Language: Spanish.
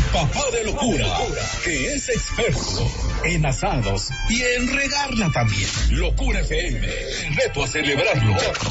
papá de locura, que es experto en asados y en regarla también. Locura FM, el reto a celebrarlo.